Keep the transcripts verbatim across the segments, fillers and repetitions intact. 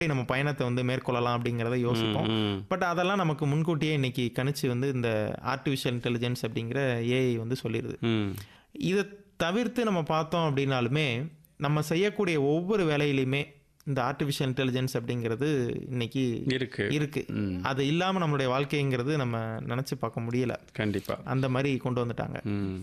நம்ம பயணத்தை வந்து மேற்கொள்ளலாம் அப்படிங்கிறத யோசிப்போம். பட் அதெல்லாம் நமக்கு முன்கூட்டியே இன்னைக்கு கணிச்சு வந்து இந்த ஆர்டிஃபிஷியல் இன்டெலிஜென்ஸ் அப்படிங்கிற ஏஐ வந்து சொல்லிடுது. இதை தவிர்த்து நம்ம பார்த்தோம் அப்படின்னாலுமே நம்ம செய்யக்கூடிய ஒவ்வொரு வேலையிலையுமே இந்த ஆர்டிஃபிஷியல் இன்டெலிஜென்ஸ் அப்படிங்கிறது இன்னைக்கு இருக்கு இருக்கு. அது இல்லாமல் நம்மளுடைய வாழ்க்கைங்கிறது நம்ம நினச்சி பார்க்க முடியல. கண்டிப்பாக அந்த மாதிரி கொண்டு வந்துட்டாங்க.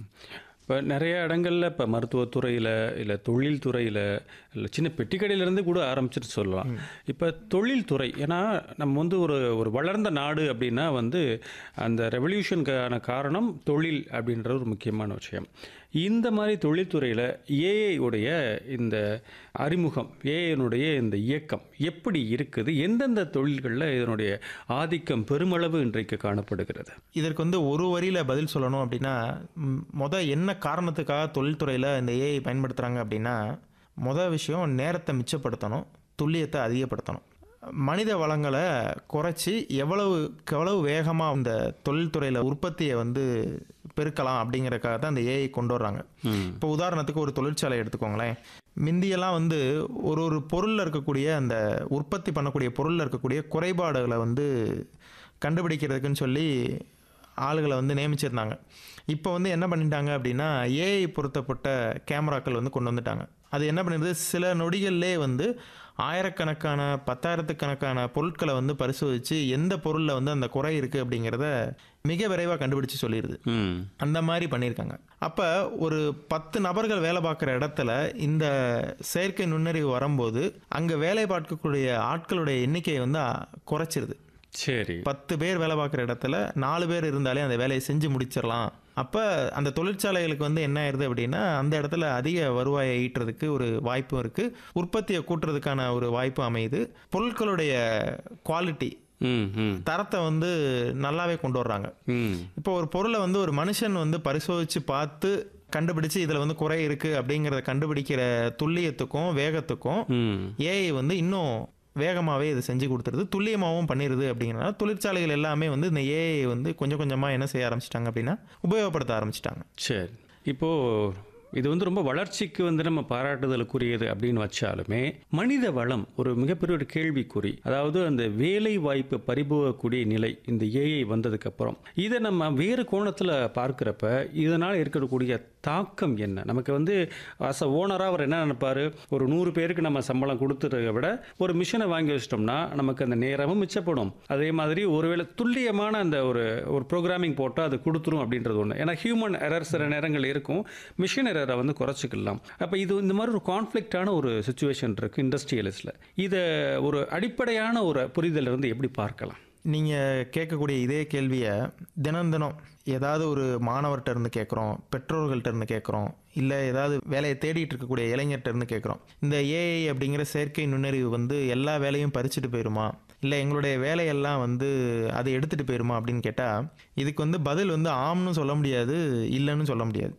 இப்போ நிறைய இடங்களில் இப்போ மருத்துவத்துறையில் இல்லை தொழில் துறையில் இல்லை சின்ன பெட்டிக்கடையிலேருந்து கூட ஆரம்பிச்சுட்டு சொல்லலாம். இப்போ தொழில்துறை, ஏன்னா நம்ம வந்து ஒரு ஒரு வளர்ந்த நாடு அப்படின்னா வந்து அந்த ரெவல்யூஷனுக்கான காரணம் தொழில் அப்படின்றது ஒரு முக்கியமான விஷயம். இந்த மாதிரி தொழில்துறையில் ஏஐ உடைய இந்த அறிமுகம், ஏஐனுடைய இந்த இயக்கம் எப்படி இருக்குது? எந்தெந்த தொழில்களில் இதனுடைய ஆதிக்கம் பெருமளவு இன்றைக்கு காணப்படுகிறது? இதற்கு வந்து ஒரு வரியில் பதில் சொல்லணும் அப்படின்னா, மொதல் என்ன காரணத்துக்காக தொழில்துறையில் இந்த ஏஐ பயன்படுத்துகிறாங்க அப்படின்னா, மொதல் விஷயம் நேரத்தை மிச்சப்படுத்தணும், துல்லியத்தை அதிகப்படுத்தணும். மனித வளங்களை குறைச்சி எவ்வளவுக்கு எவ்வளவு வேகமாக இந்த தொழில்துறையில் உற்பத்தியை வந்து பெருக்கலாம் அப்படிங்கிறதுக்காக தான் அந்த ஏஐ கொண்டு வர்றாங்க. இப்போ உதாரணத்துக்கு ஒரு தொழிற்சாலை எடுத்துக்கோங்களேன். மிந்தியெல்லாம் வந்து ஒரு ஒரு பொருளில் இருக்கக்கூடிய அந்த உற்பத்தி பண்ணக்கூடிய பொருளில் இருக்கக்கூடிய குறைபாடுகளை வந்து கண்டுபிடிக்கிறதுக்குன்னு சொல்லி ஆளுகளை வந்து நியமிச்சிருந்தாங்க. இப்போ வந்து என்ன பண்ணிட்டாங்க அப்படின்னா, ஏஐ பொருத்தப்பட்ட கேமராக்கள் வந்து கொண்டு வந்துட்டாங்க. அது என்ன பண்ணிடுது, சில நொடிகள்லே வந்து ஆயிரக்கணக்கான பத்தாயிரத்துக்கணக்கான பொருட்களை வந்து பரிசோதித்து எந்த பொருளில் வந்து அந்த குறை இருக்குது அப்படிங்கிறத மிக விரைவாக கண்டுபிடிச்சு சொல்லிடுது. அந்த மாதிரி பண்ணியிருக்காங்க. அப்போ ஒரு பத்து நபர்கள் வேலை பார்க்குற இடத்துல இந்த செயற்கை நுண்ணறிவு வரும்போது அங்கே வேலை பார்க்கக்கூடிய ஆட்களுடைய எண்ணிக்கையை வந்து குறைச்சிருது. சரி, பத்து பேர் வேலை பார்க்குற இடத்துல நாலு பேர் இருந்தாலே அந்த வேலையை செஞ்சு முடிச்சிடலாம். அப்போ அந்த தொழிற்சாலைகளுக்கு வந்து என்ன ஆயிடுது அப்படின்னா, அந்த இடத்துல அதிக வருவாயை ஈட்டுறதுக்கு ஒரு வாய்ப்பும் இருக்குது, உற்பத்தியை கூட்டுறதுக்கான ஒரு வாய்ப்பு அமையுது. பொருட்களுடைய குவாலிட்டி, தரத்தை வந்து நல்லாவே கொண்டு வர்றாங்க. இப்போ ஒரு பொருளை வந்து ஒரு மனுஷன் வந்து பரிசோதித்து பார்த்து கண்டுபிடிச்சு இதில் வந்து குறை இருக்குது அப்படிங்கிறத கண்டுபிடிக்கிற துல்லியத்துக்கும் வேகத்துக்கும் ஏஐ வந்து இன்னும் வேகமாகவே இதை செஞ்சு கொடுத்துருது, துல்லியமாகவும் பண்ணிடுது. அப்படிங்கிறனால தொழிற்சாலைகள் எல்லாமே வந்து இந்த ஏஐ வந்து கொஞ்சம் கொஞ்சமாக என்ன செய்ய ஆரம்பிச்சிட்டாங்க அப்படின்னா உபயோகப்படுத்த ஆரம்பிச்சிட்டாங்க. சரி, இப்போது இது வந்து ரொம்ப வளர்ச்சிக்கு வந்து நம்ம பாராட்டுதலுக்குரியது அப்படின்னு வச்சாலுமே மனித வளம் ஒரு மிகப்பெரிய ஒரு கேள்விக்குறி. அதாவது அந்த வேலை வாய்ப்பு பறிபோகக்கூடிய நிலை இந்த ஏஐ வந்ததுக்கு அப்புறம் இதை நம்ம வேறு கோணத்தில் பார்க்குறப்ப இதனால் இருக்கக்கூடிய தாக்கம் என்ன? நமக்கு வந்து அஸ் அ ஓனராக அவர் என்ன நினைப்பாரு, ஒரு நூறு பேருக்கு நம்ம சம்பளம் கொடுத்துறத விட ஒரு மிஷினை வாங்கி வச்சிட்டோம்னா நமக்கு அந்த நேரமும் மிச்சப்படும். அதே மாதிரி ஒருவேளை துல்லியமான அந்த ஒரு ஒரு ப்ரோக்ராமிங் போட்டால் அது கொடுத்துரும் அப்படின்றது ஒன்று. ஏன்னா ஹியூமன் எரர் சில நேரங்கள் இருக்கும், மிஷின் எரரை வந்து குறைச்சிக்கலாம். அப்போ இது இந்த மாதிரி ஒரு கான்ஃப்ளிக்டான ஒரு சுச்சுவேஷன் இருக்குது இண்டஸ்ட்ரியலிஸ்டில். இதை ஒரு அடிப்படையான ஒரு புரிதல் இருந்து எப்படி பார்க்கலாம்? நீங்கள் கேட்கக்கூடிய இதே கேள்வியை தினம் தினம் ஏதாவது ஒரு மாணவர்கிட்ட இருந்து கேட்குறோம், பெற்றோர்கள்ட்ட இருந்து கேட்குறோம், இல்லை ஏதாவது வேலையை தேடிட்டு இருக்கக்கூடிய இளைஞர்கிட்ட இருந்து கேட்குறோம். இந்த ஏஐ அப்படிங்கிற செயற்கை நுண்ணறிவு வந்து எல்லா வேலையும் பறிச்சுட்டு போயிருமா, இல்லை எங்களுடைய வேலையெல்லாம் வந்து அதை எடுத்துகிட்டு போயிருமா அப்படின்னு கேட்டால் இதுக்கு வந்து பதில் வந்து ஆம்னு சொல்ல முடியாது, இல்லைன்னு சொல்ல முடியாது.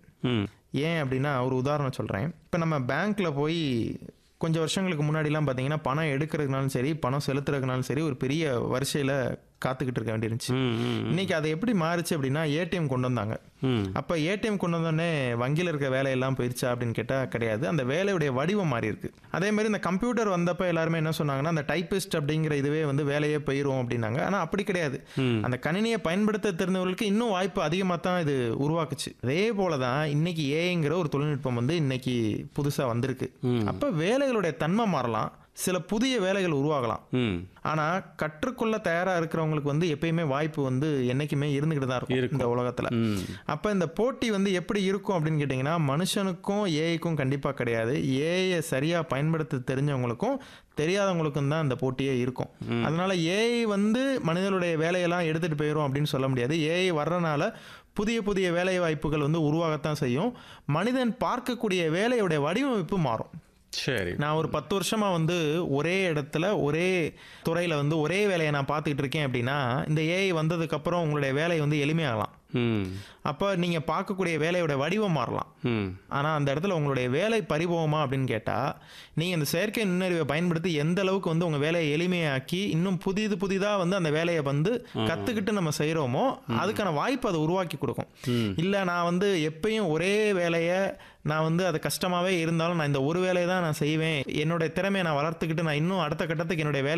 ஏன் அப்படின்னா ஒரு உதாரணம் சொல்கிறேன். இப்போ நம்ம பேங்க்கில் போய் கொஞ்சம் வருஷங்களுக்கு முன்னாடிலாம் பார்த்தீங்கன்னா பணம் எடுக்கிறதுனாலும் சரி பணம் செலுத்துறதுனாலும் சரி ஒரு பெரிய வரிசையில் காத்துக்கிட்டு இருக்க வேண்டியிருந்துச்சு. இன்னைக்கு அதை எப்படி மாறுச்சு அப்படின்னா ஏடிஎம் கொண்டு வந்தாங்க. அப்போ ஏடிஎம் கொண்டு வந்தோடனே வங்கியில் இருக்க வேலையெல்லாம் போயிடுச்சா அப்படின்னு கேட்டால் கிடையாது, அந்த வேலையுடைய வடிவம் மாறி இருக்கு. அதே மாதிரி இந்த கம்ப்யூட்டர் வந்தப்போ எல்லாருமே என்ன சொன்னாங்கன்னா அந்த டைப்பிஸ்ட் அப்படிங்கிற இதுவே வந்து வேலையே போயிடும் அப்படின்னாங்க. ஆனால் அப்படி கிடையாது, அந்த கணினியை பயன்படுத்த தெரிஞ்சவர்களுக்கு இன்னும் வாய்ப்பு அதிகமாக தான் இது உருவாக்குச்சு. அதே போல தான் இன்னைக்கு ஏஐங்கிற ஒரு தொழில்நுட்பம் வந்து இன்னைக்கு புதுசாக வந்திருக்கு. அப்போ வேலைகளுடைய தன்மை மாறலாம், சில புதிய வேலைகள் உருவாகலாம். ஆனால் கற்றுக்கொள்ள தயாராக இருக்கிறவங்களுக்கு வந்து எப்பயுமே வாய்ப்பு வந்து என்னைக்குமே இருந்துகிட்டு தான் இருக்கும் இந்த உலகத்தில். அப்போ இந்த போட்டி வந்து எப்படி இருக்கும் அப்படின்னு கேட்டிங்கன்னா மனுஷனுக்கும் ஏஐக்கும் கண்டிப்பாக கிடையாது, ஏஐயை சரியாக பயன்படுத்த தெரிஞ்சவங்களுக்கும் தெரியாதவங்களுக்கும் தான் அந்த போட்டியே இருக்கும். அதனால ஏஐ வந்து மனிதனுடைய வேலையெல்லாம் எடுத்துகிட்டு போயிடும் அப்படின்னு சொல்ல முடியாது. ஏஐ வர்றதுனால புதிய புதிய வேலை வாய்ப்புகள் வந்து உருவாகத்தான் செய்யும். மனிதன் பார்க்கக்கூடிய வேலையுடைய வடிவமைப்பு மாறும். சரி, நான் ஒரு பத்து வருஷமா வந்து ஒரே இடத்துல ஒரே துறையில் வந்து ஒரே வேலையை நான் பார்த்துக்கிட்டு இருக்கேன் அப்படின்னா இந்த ஏஐ வந்ததுக்கு அப்புறம் உங்களுடைய வேலை வந்து எளிமையாகலாம். ம் அப்போ நீங்கள் பார்க்கக்கூடிய வேலையோட வடிவம் மாறலாம். ம் ஆனால் அந்த இடத்துல உங்களுடைய வேலை பரிபவமா அப்படின்னு கேட்டால், நீங்கள் இந்த செயற்கை நுண்ணறிவை பயன்படுத்தி எந்த அளவுக்கு வந்து உங்கள் வேலையை எளிமையாக்கி இன்னும் புதிது புதிதாக வந்து அந்த வேலையை வந்து கற்றுக்கிட்டு நம்ம செய்கிறோமோ அதுக்கான வாய்ப்பு அதை உருவாக்கி கொடுக்கும். ம் இல்லை நான் வந்து எப்பயும் ஒரே வேலையை நான் வந்து அது கஷ்டமாகவே இருந்தாலும் நான் இந்த ஒரு வேலையை தான் நான் செய்வேன், என்னுடைய திறமையை நான் வளர்த்துக்கிட்டு நான் இன்னும் அடுத்த கட்டத்துக்கு என்னுடைய வேலை